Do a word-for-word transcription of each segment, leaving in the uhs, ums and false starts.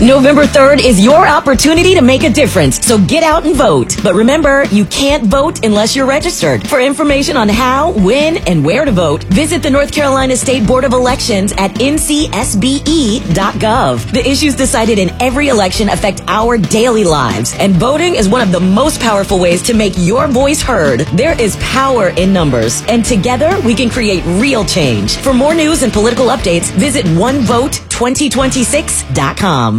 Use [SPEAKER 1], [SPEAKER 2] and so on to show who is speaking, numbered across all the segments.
[SPEAKER 1] November third is your opportunity to make a difference, so get out and vote. But remember, you can't vote unless you're registered. For information on how, when, and where to vote, visit the North Carolina State Board of Elections at N C S B E dot gov. The issues decided in every election affect our daily lives, and voting is one of the most powerful ways to make your voice heard. There is power in numbers, and together we can create real change. For more news and political updates, visit one vote twenty twenty-six dot com.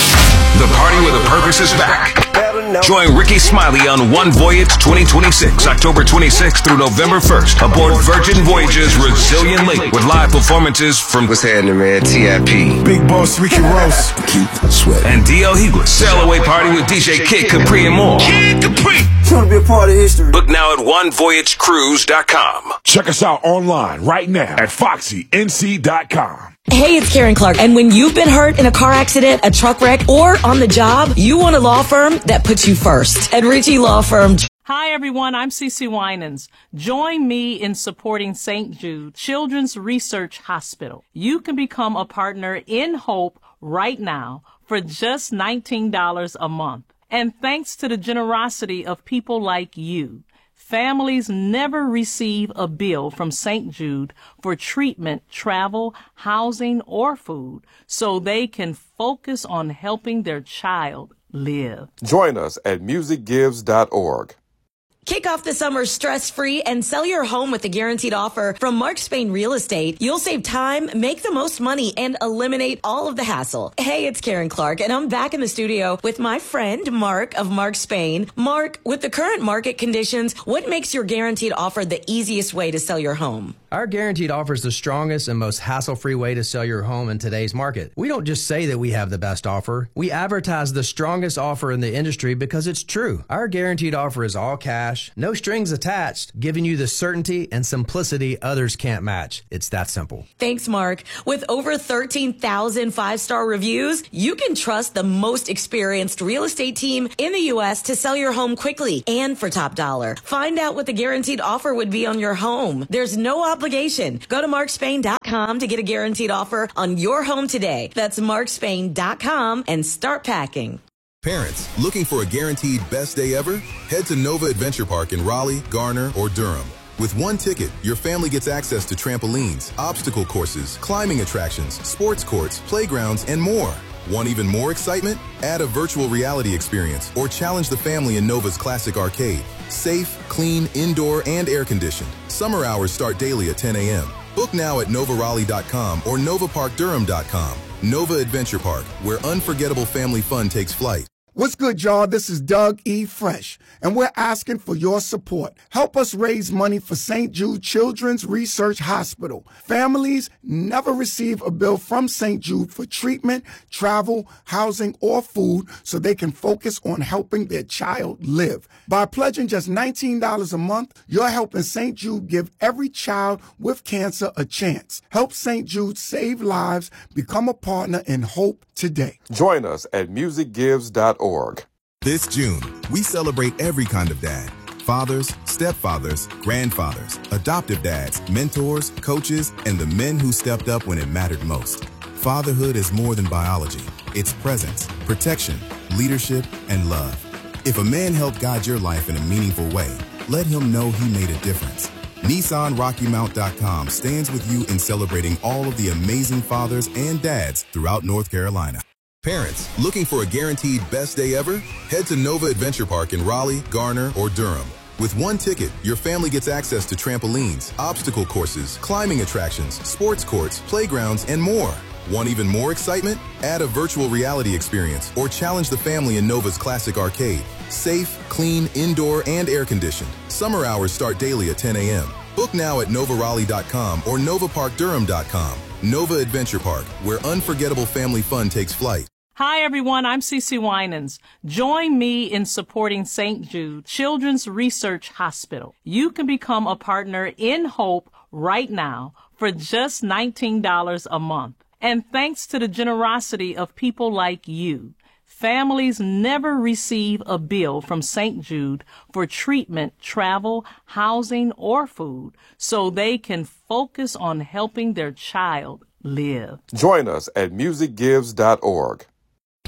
[SPEAKER 2] The Party with a Purpose is back. Join Ricky Smiley on One Voyage twenty twenty-six, October twenty-sixth through November first, aboard Virgin Voyage's Resilient Lake, with live performances from
[SPEAKER 3] What's happening, man? T I P,
[SPEAKER 4] Big Boss Ricky Ross, Keith Sweat,
[SPEAKER 2] and D L Hughless. Sail away party with D J Kid Capri and more.
[SPEAKER 4] Kid Capri.
[SPEAKER 3] You want to be a part of history?
[SPEAKER 2] Book now at one voyage cruise dot com.
[SPEAKER 4] Check us out online right now at foxy N C dot com.
[SPEAKER 1] Hey, it's Karen Clark, and when you've been hurt in a car accident, a truck wreck, or on the job, you want a law firm that puts you first. At Ritchie Law Firm.
[SPEAKER 5] Hi, everyone. I'm Cece Winans. Join me in supporting Saint Jude Children's Research Hospital. You can become a partner in Hope right now for just nineteen dollars a month. And thanks to the generosity of people like you, families never receive a bill from Saint Jude for treatment, travel, housing, or food, so they can focus on helping their child live.
[SPEAKER 6] Join us at music gives dot org.
[SPEAKER 1] Kick off the summer stress-free and sell your home with a guaranteed offer from Mark Spain Real Estate. You'll save time, make the most money, and eliminate all of the hassle. Hey, it's Karen Clark, and I'm back in the studio with my friend Mark of Mark Spain. Mark, with the current market conditions, what makes your guaranteed offer the easiest way to sell your home?
[SPEAKER 7] Our guaranteed offer is the strongest and most hassle-free way to sell your home in today's market. We don't just say that we have the best offer. We advertise the strongest offer in the industry because it's true. Our guaranteed offer is all cash, no strings attached, giving you the certainty and simplicity others can't match. It's that simple.
[SPEAKER 1] Thanks, Mark. With over thirteen thousand five-star reviews, you can trust the most experienced real estate team in the U S to sell your home quickly and for top dollar. Find out what the guaranteed offer would be on your home. There's no obligation. Go to mark spain dot com to get a guaranteed offer on your home today. That's mark spain dot com and start packing.
[SPEAKER 8] Parents, looking for a guaranteed best day ever? Head to Nova Adventure Park in Raleigh, Garner, or Durham. With one ticket, your family gets access to trampolines, obstacle courses, climbing attractions, sports courts, playgrounds, and more. Want even more excitement? Add a virtual reality experience or challenge the family in Nova's classic arcade. Safe, clean, indoor, and air-conditioned. Summer hours start daily at ten a.m. Book now at nova raleigh dot com or nova park durham dot com. Nova Adventure Park, where unforgettable family fun takes flight.
[SPEAKER 9] What's good, y'all? This is Doug E. Fresh, and we're asking for your support. Help us raise money for Saint Jude Children's Research Hospital. Families never receive a bill from Saint Jude for treatment, travel, housing, or food, so they can focus on helping their child live. By pledging just nineteen dollars a month, you're helping Saint Jude give every child with cancer a chance. Help Saint Jude save lives. Become a partner in hope today.
[SPEAKER 6] Join us at music gives dot org.
[SPEAKER 8] This June, we celebrate every kind of dad. Fathers, stepfathers, grandfathers, adoptive dads, mentors, coaches, and the men who stepped up when it mattered most. Fatherhood is more than biology. It's presence, protection, leadership, and love. If a man helped guide your life in a meaningful way, let him know he made a difference. Nissan Rocky Mount dot com stands with you in celebrating all of the amazing fathers and dads throughout North Carolina. Parents, looking for a guaranteed best day ever? Head to Nova Adventure Park in Raleigh, Garner, or Durham. With one ticket, your family gets access to trampolines, obstacle courses, climbing attractions, sports courts, playgrounds, and more. Want even more excitement? Add a virtual reality experience or challenge the family in Nova's classic arcade. Safe, clean, indoor, and air-conditioned. Summer hours start daily at ten a.m. Book now at nova raleigh dot com or nova park durham dot com. Nova Adventure Park, where unforgettable family fun takes flight.
[SPEAKER 5] Hi, everyone. I'm Cece Winans. Join me in supporting Saint Jude Children's Research Hospital. You can become a partner in Hope right now for just nineteen dollars a month. And thanks to the generosity of people like you, families never receive a bill from Saint Jude for treatment, travel, housing, or food, so they can focus on helping their child live.
[SPEAKER 6] Join us at music gives dot org.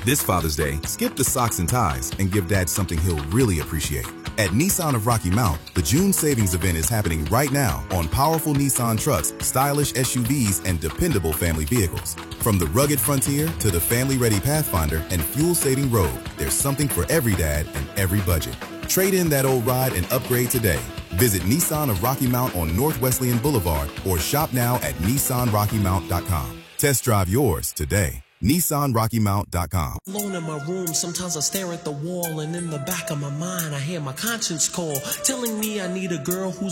[SPEAKER 8] This Father's Day, skip the socks and ties and give Dad something he'll really appreciate. At Nissan of Rocky Mount, the June savings event is happening right now on powerful Nissan trucks, stylish S U Vs, and dependable family vehicles. From the rugged Frontier to the family-ready Pathfinder and fuel-saving Rogue, there's something for every dad and every budget. Trade in that old ride and upgrade today. Visit Nissan of Rocky Mount on North Wesleyan Boulevard or shop now at Nissan Rocky Mount dot com. Test drive yours today. Nissan Rocky Mount dot com.
[SPEAKER 10] Alone in my room, sometimes I stare at the wall, and in the back of my mind I hear my conscience call, telling me I need a girl who's